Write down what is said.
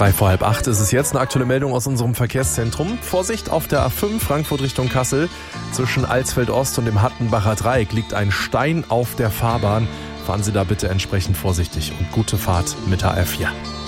7:03 ist es jetzt. Eine aktuelle Meldung aus unserem Verkehrszentrum. Vorsicht auf der A5 Frankfurt Richtung Kassel. Zwischen Alsfeld Ost und dem Hattenbacher Dreieck liegt ein Stein auf der Fahrbahn. Fahren Sie da bitte entsprechend vorsichtig und gute Fahrt mit der A4.